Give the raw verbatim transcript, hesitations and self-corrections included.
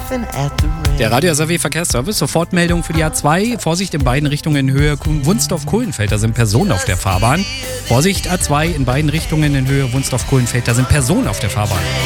Der Radio S R W Verkehrsservice, Sofortmeldung für die A zwei. Vorsicht in beiden Richtungen in Höhe Wunsdorf-Kohlenfeld, da sind Personen auf der Fahrbahn. Vorsicht A zwei in beiden Richtungen in Höhe Wunsdorf-Kohlenfeld, da sind Personen auf der Fahrbahn.